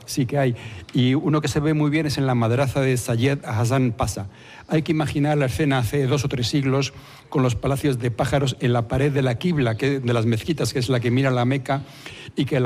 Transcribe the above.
sí que hay. Y uno que se ve muy bien es en la madraza de Sayed Hassan Pasha. Hay que imaginar la escena hace 2 o 3 siglos con los palacios de pájaros en la pared de la Qibla, de las mezquitas, que es la que mira la Meca, y que